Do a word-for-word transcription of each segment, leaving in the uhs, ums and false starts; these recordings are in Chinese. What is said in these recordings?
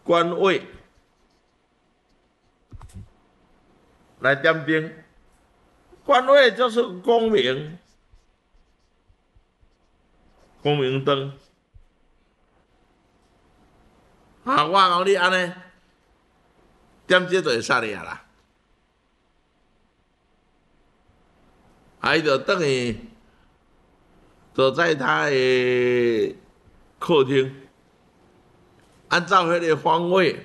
官位来点灯，官位就是光明，光明灯。啊，我讲你安尼点这就会使你啊啦，啊，伊就等于坐在他的客厅，按照迄个方位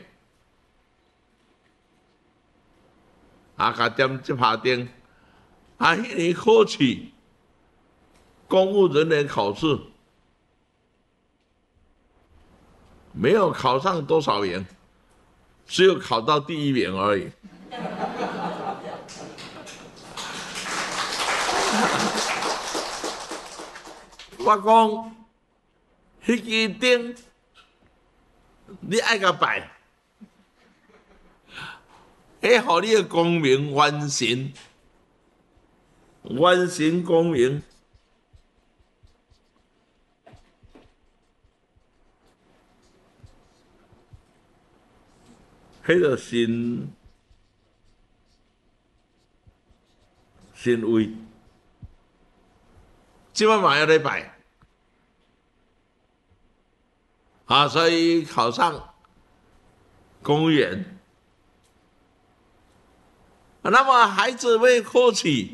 啊，甲点这拍灯。啊，迄年考试，公务人员考试没有考上多少名，只有考到第一名而已。我讲，迄支灯，你爱甲摆，迄互你的光明完成，完成光明。迄个神神位，即摆嘛要咧拜。啊，所以考上公务员。啊，那么孩子被考试，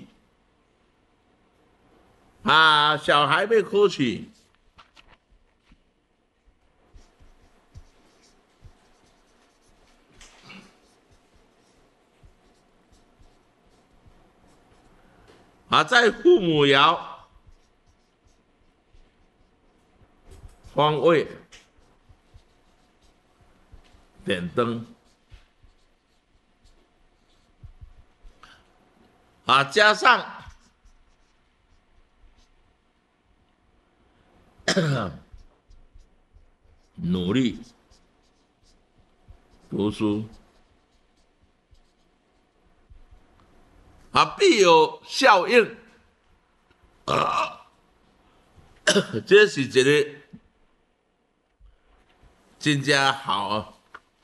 啊，小孩被考试，啊，在父母爻方位点灯。啊，加上努力读书，啊，必有效应。啊，这是一个真正好啊！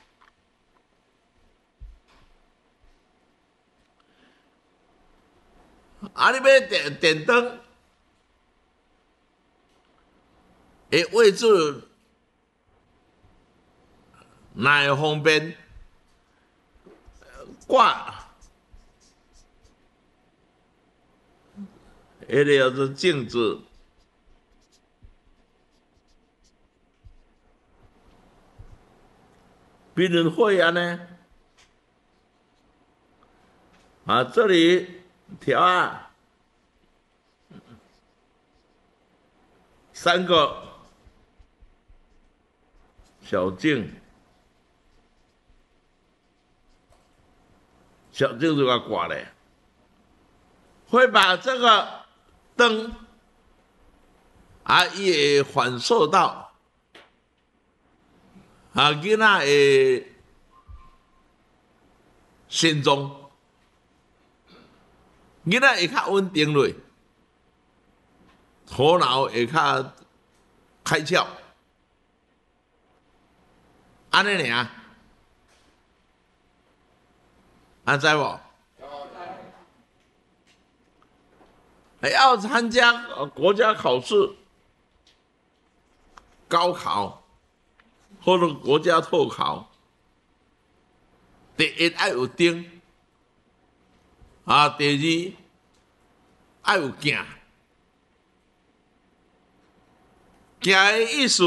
啊，你要点点灯，诶，位置哪会方便？挂，迄个叫做镜子，病人会啊呢？啊，这里调啊，三个小镜，小镜就要挂嘞，会把这个灯啊也反射到啊囡仔的心中，囡仔会较稳定落，头脑会较开窍，安尼尔，啊知无？要参加国家考试、高考或者国家特考，第一要有灯，啊，第二要有镜，镜的意思，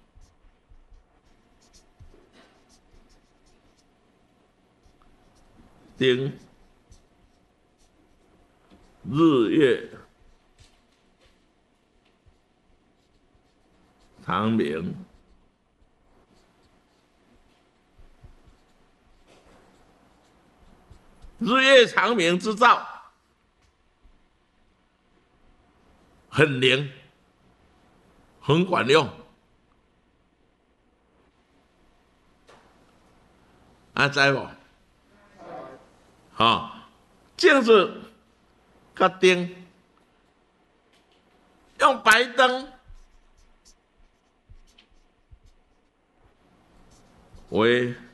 灯、日月长明。日月长明之兆很灵，很管用。啊，知无？好，镜子甲灯，用白灯为